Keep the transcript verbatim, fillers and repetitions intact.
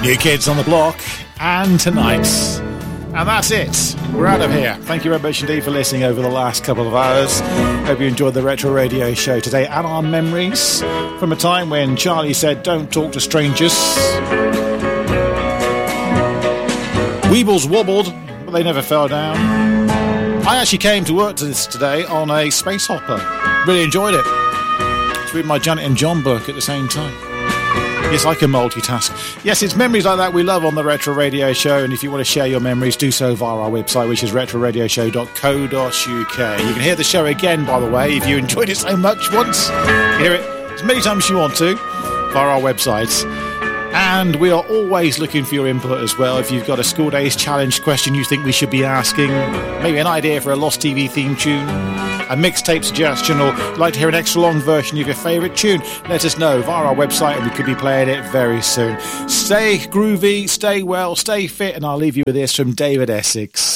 New Kids on the Block, and tonight. And that's it. We're out of here. Thank you very much indeed for listening over the last couple of hours. Hope you enjoyed the Retro Radio Show today and our memories from a time when Charlie said, don't talk to strangers. Weebles wobbled, but they never fell down. I actually came to work to this today on a space hopper. Really enjoyed it. It's reading my Janet and John book at the same time. Yes, I can multitask. Yes, it's memories like that we love on the Retro Radio Show, and if you want to share your memories, do so via our website, which is retro radio show dot co dot u k. You can hear the show again, by the way, if you enjoyed it so much once. Hear it as many times as you want to via our website. And we are always looking for your input as well. If you've got a School Days Challenge question you think we should be asking, maybe an idea for a Lost T V theme tune, a mixtape suggestion, or you'd like to hear an extra long version of your favourite tune, let us know via our website and we could be playing it very soon. Stay groovy, stay well, stay fit, and I'll leave you with this from David Essex.